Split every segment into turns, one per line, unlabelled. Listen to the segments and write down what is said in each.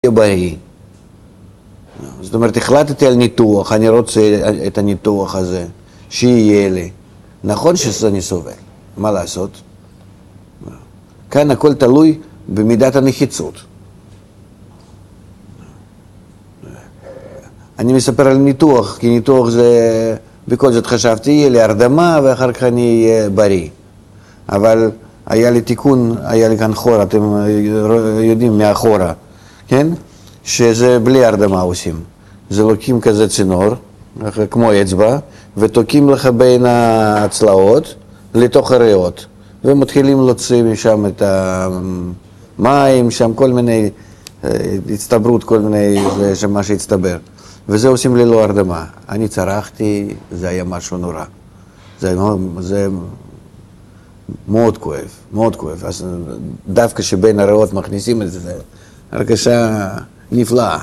בריא. זאת אומרת, החלטתי על ניתוח, אני רוצה את הניתוח הזה, שיהיה לי. נכון שאני סובל, מה לעשות? כאן הכל תלוי במידת הנחיצות. אני מספר על ניתוח, כי ניתוח זה, בכל זאת חשבתי, יהיה לי הרדמה ואחר כך אני אהיה בריא. אבל היה לי תיקון, היה לי כאן חור, אתם יודעים מהחורה, כן? שזה בלי הרדמה עושים. זה לוקחים כזה צינור, כמו אצבע, ותוקעים לך בין הצלעות לתוך הריאות, ומתחילים להוציא משם את המים, שם כל מיני הצטברות, כל מיני, זה מה שהצטבר. וזה עושים ללא הרדמה. אני צרחתי, זה היה משהו נורא. זה מאוד כואב, מאוד כואב. אז דווקא שבין הריאות מכניסים את זה, הרגשה נפלאה.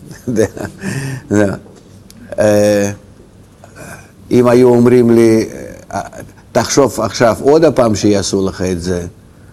אם היו אומרים לי, תחשוב עכשיו עוד הפעם שיעשו לך את זה,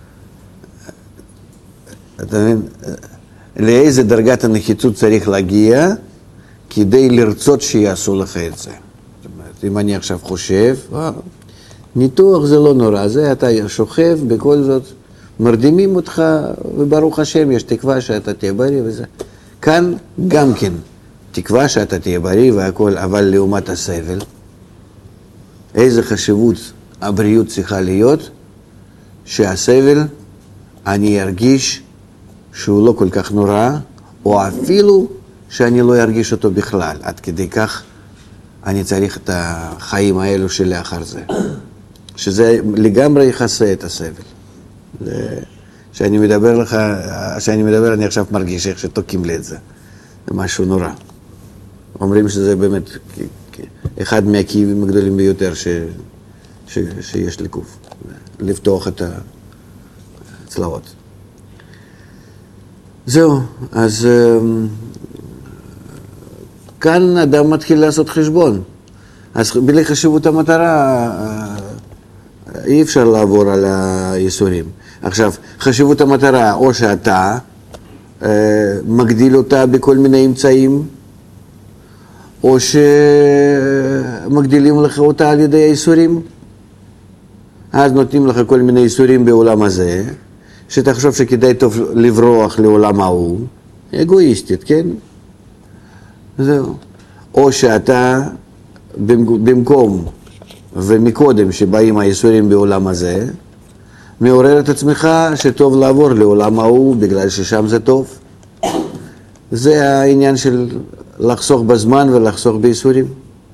אתה מבין? לאיזה דרגת הנחיצות צריך להגיע כדי לרצות שיעשו לך את זה. זאת אומרת, אם אני עכשיו חושב, ניתוח זה לא נורא, זה אתה שוכב, בכל זאת מרדימים אותך, וברוך השם יש תקווה שאתה תהיה בריא וזה. כאן גם כן תקווה שאתה תהיה בריא והכל, אבל לעומת הסבל, איזה חשיבות הבריאות צריכה להיות, שהסבל אני ארגיש שהוא לא כל כך נורא, או אפילו שאני לא ארגיש אותו בכלל. עד כדי כך אני צריך את החיים האלו שלאחר זה. שזה לגמרי יכסה את הסבל. כשאני מדבר לך, אני עכשיו מרגיש איך שתוקים לי את זה. זה משהו נורא. אומרים שזה באמת אחד מהכאבים הגדולים ביותר שיש לגוף. לפתוח את הצלעות. זהו, אז כאן אדם מתחיל לעשות חשבון. אז בלי חשיבות המטרה אי אפשר לעבור על הייסורים. עכשיו, חשיבות המטרה, או שאתה מגדיל אותה בכל מיני אמצעים, או שמגדילים לך אותה על ידי הייסורים, אז נותנים לך כל מיני ייסורים בעולם הזה, שתחשוב שכדאי טוב לברוח לעולם ההוא, אגואיסטית, כן? זהו. או שאתה במקום ומקודם שבאים הייסורים בעולם הזה, מעורר את עצמך שטוב לעבור לעולם ההוא בגלל ששם זה טוב. זה העניין של לחסוך בזמן ולחסוך בייסורים.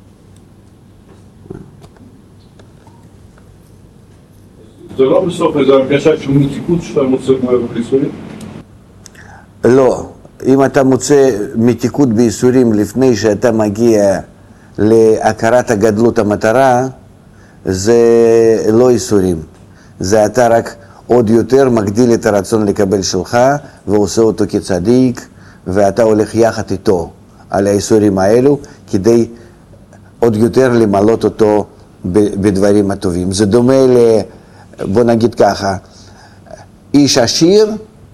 זה לא בסוף איזו הרגשה של מתיקות שאתה מוצא בייסורים?
לא. אם אתה מוצא מתיקות בייסורים לפני שאתה מגיע להכרת הגדלות המטרה, זה לא ייסורים. זה אתה רק עוד יותר מגדיל את הרצון לקבל שלך ועושה אותו כצדיק, ואתה הולך יחד איתו על הייסורים האלו כדי עוד יותר למלות אותו בדברים הטובים. זה דומה בוא נגיד ככה, איש עשיר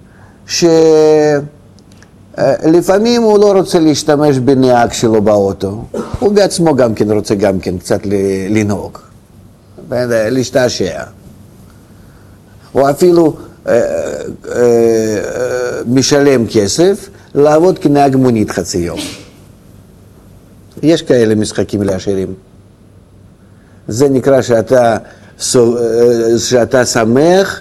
שלפעמים הוא לא רוצה להשתמש בנהג שלו באוטו, הוא בעצמו גם כן רוצה גם כן קצת לנהוג, להשתעשע. הוא אפילו משלם כסף לעבוד כנהג מונית חצי יום. יש כאלה משחקים לעשירים. זה נקרא שאתה שמח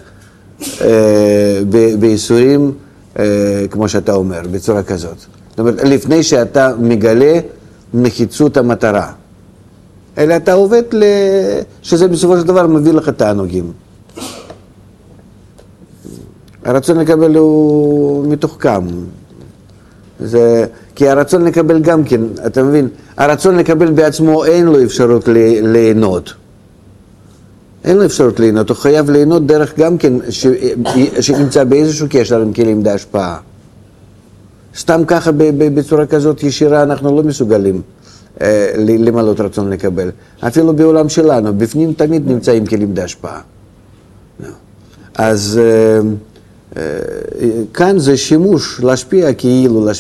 בייסורים, כמו שאתה אומר, בצורה כזאת. זאת אומרת, לפני שאתה מגלה נחיצות המטרה. אלא אתה עובד שזה בסופו של דבר מביא לך תענוגים. הרצון לקבל הוא מתוחכם. כי הרצון לקבל גם כן, אתה מבין, הרצון לקבל בעצמו אין לו אפשרות ליהנות. אין לו אפשרות ליהנות, הוא חייב ליהנות דרך גם כן שנמצא באיזשהו קשר עם כלים להשפעה. סתם ככה בצורה כזאת ישירה אנחנו לא מסוגלים למלות רצון לקבל. אפילו בעולם שלנו, בפנים תמיד נמצאים כלים להשפעה. אז כאן זה שימוש להשפיע כאילו,